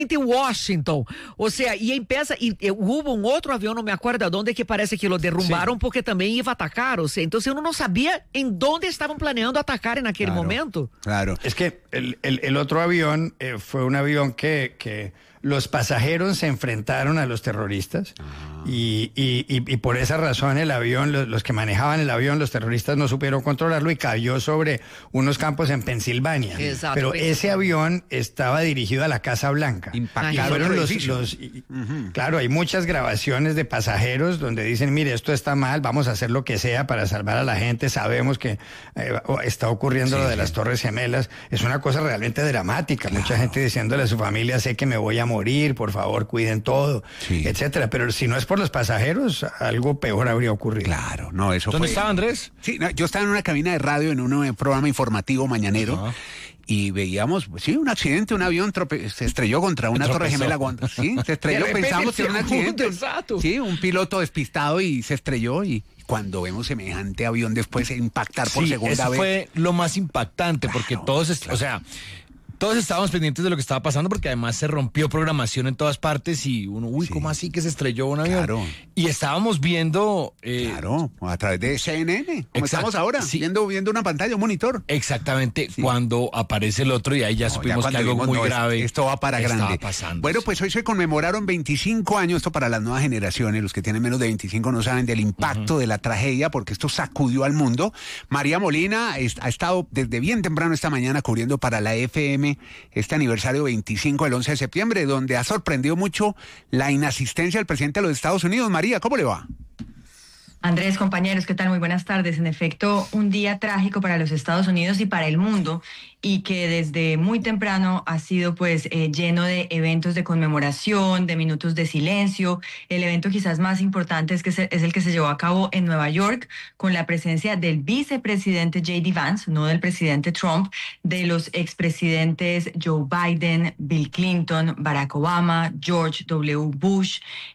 Washington, o sea, y empieza, y hubo un otro avión, no me acuerdo dónde, que parece que lo derrumbaron porque también iba a atacar, o sea, entonces uno no sabía en dónde estaban planeando atacar en aquel momento. Claro, es que el otro avión fue un avión que los pasajeros se enfrentaron a los terroristas y por esa razón el avión, los que manejaban el avión, los terroristas no supieron controlarlo y cayó sobre unos campos en Pensilvania. Exacto, pero ese avión estaba dirigido a la Casa Blanca. Impactaron Claro, hay muchas grabaciones de pasajeros donde dicen, mire, esto está mal, vamos a hacer lo que sea para salvar a la gente, sabemos que está ocurriendo lo de las Torres Gemelas. Es una cosa realmente dramática. Claro. Mucha gente diciéndole a su familia, sé que me voy a morir, por favor, cuiden todo, etcétera. Pero si no es por los pasajeros, algo peor habría ocurrido. Claro, no, eso ¿Dónde estaba Andrés? Sí, no, yo estaba en una cabina de radio en un programa informativo mañanero. Y veíamos, un accidente, un avión se estrelló contra una torre gemela. Sí, se estrelló, pensamos que era un accidente. Exacto. Sí, un piloto despistado y se estrelló y cuando vemos semejante avión después impactar por segunda vez. Fue lo más impactante porque todos estábamos pendientes de lo que estaba pasando porque además se rompió programación en todas partes y uno, ¿cómo así que se estrelló un avión? Claro. Y estábamos viendo... a través de CNN, como estamos ahora, viendo una pantalla, un monitor. Exactamente, cuando aparece el otro y ahí ya supimos que algo muy grave. Esto va para grande. Pasando, bueno, pues hoy se conmemoraron 25 años, esto para las nuevas generaciones, los que tienen menos de 25 no saben del impacto de la tragedia, porque esto sacudió al mundo. María Molina ha estado desde bien temprano esta mañana cubriendo para la FM este aniversario 25 del 11 de septiembre, donde ha sorprendido mucho la inasistencia del presidente de los Estados Unidos. María, ¿cómo le va? Andrés, compañeros, ¿qué tal? Muy buenas tardes. En efecto, un día trágico para los Estados Unidos y para el mundo, y que desde muy temprano ha sido lleno de eventos de conmemoración, de minutos de silencio. El evento quizás más importante es el que se llevó a cabo en Nueva York con la presencia del vicepresidente J.D. Vance, no del presidente Trump, de los expresidentes Joe Biden, Bill Clinton, Barack Obama, George W. Bush,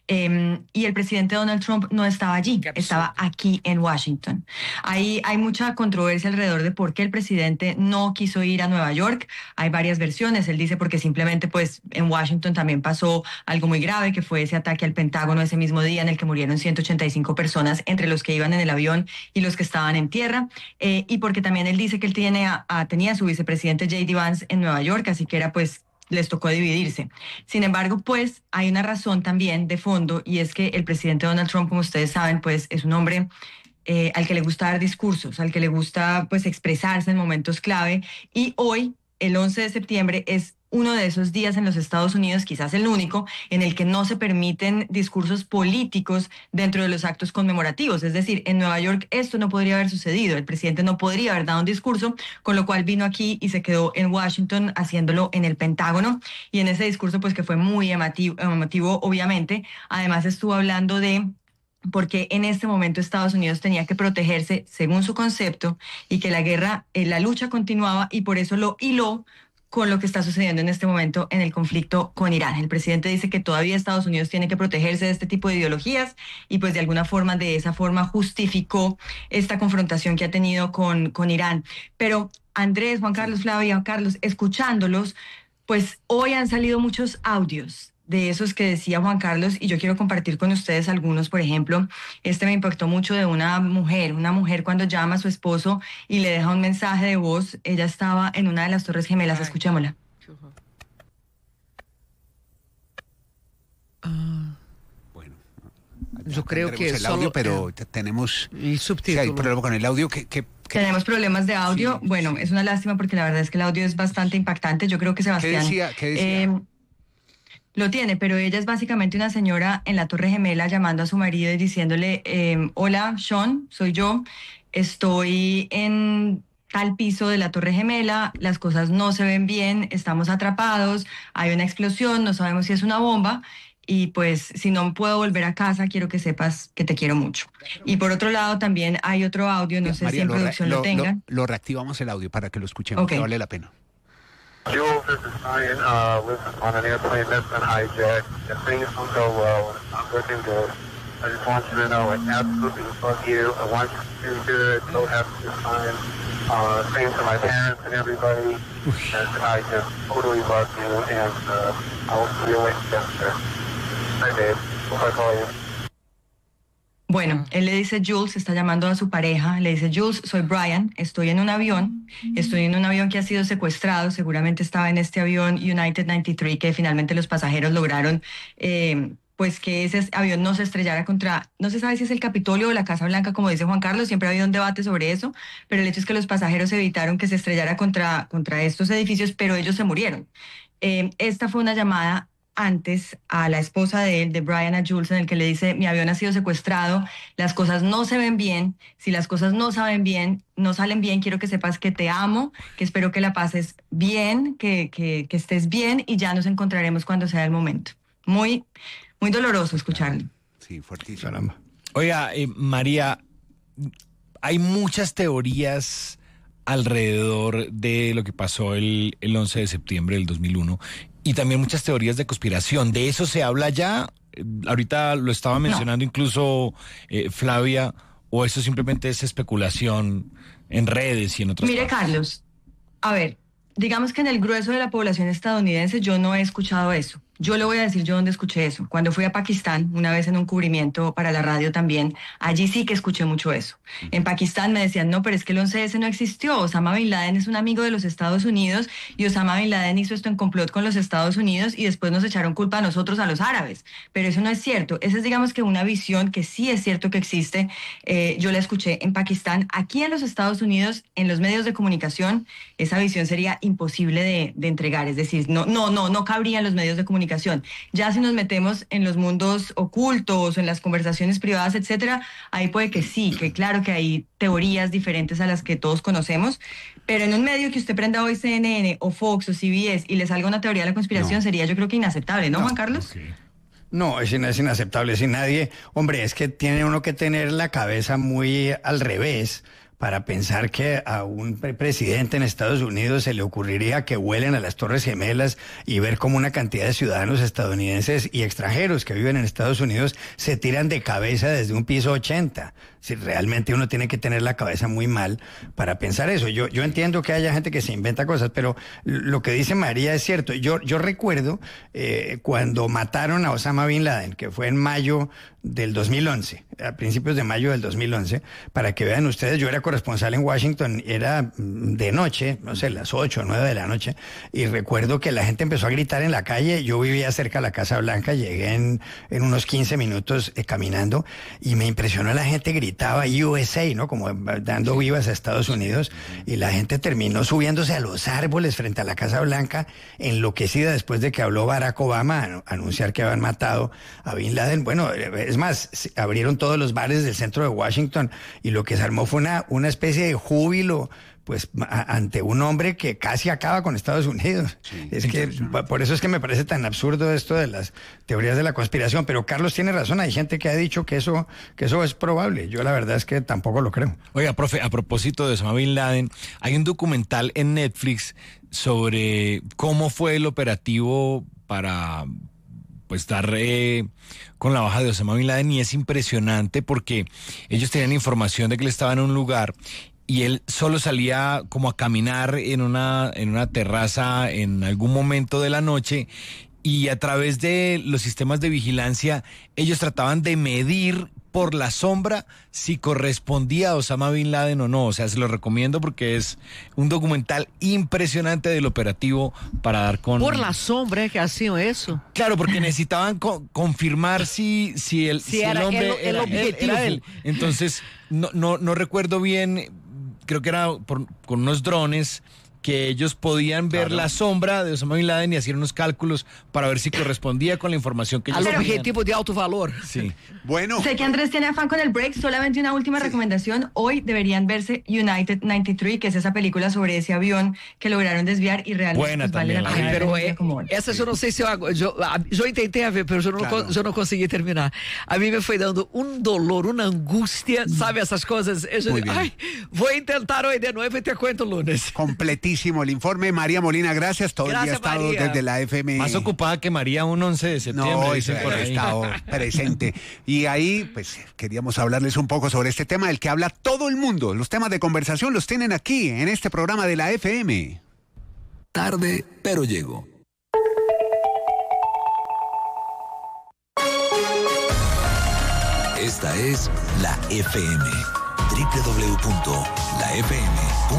y el presidente Donald Trump no estaba allí, estaba aquí en Washington. Hay mucha controversia alrededor de por qué el presidente no quiso ir a Nueva York. Hay varias versiones. Él dice porque simplemente en Washington también pasó algo muy grave, que fue ese ataque al Pentágono ese mismo día en el que murieron 185 personas, entre los que iban en el avión y los que estaban en tierra, y porque también él dice que él tenía a su vicepresidente J.D. Vance en Nueva York, así que era les tocó dividirse. Sin embargo, hay una razón también de fondo, y es que el presidente Donald Trump, como ustedes saben, es un hombre al que le gusta dar discursos, al que le gusta expresarse en momentos clave, y hoy, el 11 de septiembre, es uno de esos días en los Estados Unidos, quizás el único, en el que no se permiten discursos políticos dentro de los actos conmemorativos. Es decir, en Nueva York esto no podría haber sucedido, el presidente no podría haber dado un discurso, con lo cual vino aquí y se quedó en Washington haciéndolo en el Pentágono, y en ese discurso que fue muy emotivo, obviamente. Además estuvo hablando de porque en este momento Estados Unidos tenía que protegerse según su concepto y que la lucha continuaba, y por eso lo hiló con lo que está sucediendo en este momento en el conflicto con Irán. El presidente dice que todavía Estados Unidos tiene que protegerse de este tipo de ideologías y de esa forma justificó esta confrontación que ha tenido con Irán. Pero Andrés, Juan Carlos, Flavia, Carlos, escuchándolos, hoy han salido muchos audios de esos que decía Juan Carlos, y yo quiero compartir con ustedes algunos. Por ejemplo, me impactó mucho, de una mujer cuando llama a su esposo y le deja un mensaje de voz. Ella estaba en una de las Torres Gemelas. Escuchémosla. Bueno, yo creo que el audio, pero tenemos subtítulos. Hay problema con el audio Tenemos problemas de audio. Es una lástima porque la verdad es que el audio es bastante impactante. Yo creo que Sebastián... ¿Qué decía? Lo tiene, pero ella es básicamente una señora en la Torre Gemela llamando a su marido y diciéndole, hola, Sean, soy yo, estoy en tal piso de la Torre Gemela, las cosas no se ven bien, estamos atrapados, hay una explosión, no sabemos si es una bomba, y si no puedo volver a casa, quiero que sepas que te quiero mucho. Y por otro lado también hay otro audio, no sé si en producción lo tengan. Lo reactivamos el audio para que lo escuchemos, que vale la pena. Jules, this is Ryan. Was on an airplane that's been hijacked. If things don't go well, it's not looking good. I just want you to know I absolutely love you. I want you to do good. So have a good time. Same to my parents and everybody. And I just totally love you. And I will see you later. Bye, babe. Hope I call you. Bueno, él le dice Jules, está llamando a su pareja, le dice Jules, soy Brian, estoy en un avión que ha sido secuestrado, seguramente estaba en este avión United 93 que finalmente los pasajeros lograron pues que ese avión no se estrellara contra, no se sabe si es el Capitolio o la Casa Blanca, como dice Juan Carlos, siempre ha habido un debate sobre eso, pero el hecho es que los pasajeros evitaron que se estrellara contra estos edificios, pero ellos se murieron. Esta fue una llamada antes a la esposa de él, de Brian, a Jules, en el que le dice, mi avión ha sido secuestrado, las cosas no se ven bien, si las cosas no salen bien, quiero que sepas que te amo, que espero que la pases bien, que estés bien y ya nos encontraremos cuando sea el momento. Muy, muy doloroso escucharlo. Sí, fuertísimo. Caramba. Oiga, María, hay muchas teorías alrededor de lo que pasó el 11 de septiembre del 2001 y también muchas teorías de conspiración. ¿De eso se habla ya? Ahorita lo estaba mencionando incluso Flavia, o eso simplemente es especulación en redes y en otras Mire, partes. Carlos, a ver, digamos que en el grueso de la población estadounidense yo no he escuchado eso. Yo le voy a decir yo dónde escuché eso. Cuando fui a Pakistán, una vez en un cubrimiento para la radio también, allí sí que escuché mucho eso. En Pakistán me decían, no, pero es que el 11S no existió. Osama Bin Laden es un amigo de los Estados Unidos y Osama Bin Laden hizo esto en complot con los Estados Unidos y después nos echaron culpa a nosotros, a los árabes. Pero eso no es cierto. Esa es, digamos, que una visión que sí es cierto que existe. Yo la escuché en Pakistán. Aquí en los Estados Unidos, en los medios de comunicación, esa visión sería imposible de entregar. Es decir, no cabría en los medios de comunicación. Ya si nos metemos en los mundos ocultos, en las conversaciones privadas, etcétera, ahí puede que sí, que claro que hay teorías diferentes a las que todos conocemos, pero en un medio que usted prenda hoy CNN o Fox o CBS y le salga una teoría de la conspiración sería, yo creo que inaceptable, ¿no, Juan Carlos? Okay. No, es inaceptable. Si nadie, hombre, es que tiene uno que tener la cabeza muy al revés para pensar que a un presidente en Estados Unidos se le ocurriría que vuelen a las Torres Gemelas y ver cómo una cantidad de ciudadanos estadounidenses y extranjeros que viven en Estados Unidos se tiran de cabeza desde un piso 80. Si realmente uno tiene que tener la cabeza muy mal para pensar eso. Yo entiendo que haya gente que se inventa cosas, pero lo que dice María es cierto. Yo recuerdo cuando mataron a Osama Bin Laden, que fue en mayo del 2011, a principios de mayo del 2011, para que vean ustedes, yo era corresponsal en Washington, era de noche, no sé, las 8 o 9 de la noche, y recuerdo que la gente empezó a gritar en la calle. Yo vivía cerca de la Casa Blanca, llegué en unos 15 minutos caminando, y me impresionó la gente gritaba USA, ¿no? Como dando vivas a Estados Unidos, y la gente terminó subiéndose a los árboles frente a la Casa Blanca, enloquecida después de que habló Barack Obama a anunciar que habían matado a Bin Laden. Bueno, es más, abrieron todos los bares del centro de Washington, y lo que se armó fue una especie de júbilo, pues, ante un hombre que casi acaba con Estados Unidos. Sí, es que por eso es que me parece tan absurdo esto de las teorías de la conspiración. Pero Carlos tiene razón, hay gente que ha dicho que eso es probable. Yo la verdad es que tampoco lo creo. Oiga, profe, a propósito de Osama Bin Laden, hay un documental en Netflix sobre cómo fue el operativo para pues dar con la baja de Osama Bin Laden, y es impresionante porque ellos tenían información de que él estaba en un lugar y él solo salía como a caminar en una terraza en algún momento de la noche, y a través de los sistemas de vigilancia ellos trataban de medir por la sombra si correspondía a Osama Bin Laden o no. O sea, se lo recomiendo porque es un documental impresionante del operativo para dar con... Por la sombra que hacían eso. Claro, porque necesitaban confirmar si el hombre el objetivo. era él. Entonces, no recuerdo bien, creo que era con unos drones que ellos podían ver la sombra de Osama Bin Laden y hacer unos cálculos para ver si correspondía con la información que ellos Al tenían. objetivo de alto valor. Sí. Bueno. Sé que Andrés tiene afán con el break, solamente una última recomendación. Hoy deberían verse United 93, que es esa película sobre ese avión que lograron desviar y realmente Buena vale la también. pena. Pero ver como hoy. essa eu não sei se eu intentei ver, pero eu não consegui terminar. A mim me foi dando dolor, uma angústia, sabe essas coisas? Ai, vou tentar hoje de novo e te cuento lunes. Completísimo. Clarísimo el informe. María Molina, gracias. Todo el día ha estado María. desde la FM. Más ocupada que María un 11 de septiembre. No, dicen por ha ahí. estado presente. Y ahí, pues, queríamos hablarles un poco sobre este tema del que habla todo el mundo. Los temas de conversación los tienen aquí, en este programa de la FM. Tarde, pero llego. Esta es la FM. www.lafm.com